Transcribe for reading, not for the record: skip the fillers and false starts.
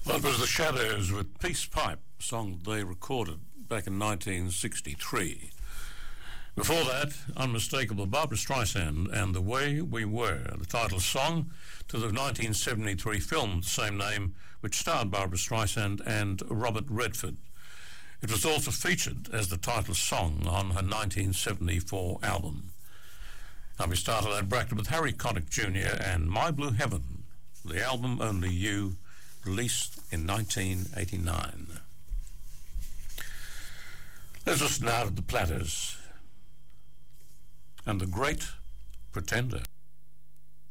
Well, it was the Shadows with Peace Pipe, a song they recorded back in 1963. Before that, unmistakable Barbra Streisand and The Way We Were, the title song to the 1973 film of the same name, which starred Barbra Streisand and Robert Redford. It was also featured as the title song on her 1974 album. And we started that bracket with Harry Connick Jr. and My Blue Heaven, the album Only You, released in 1989. Let's listen now to the Platters and The Great Pretender.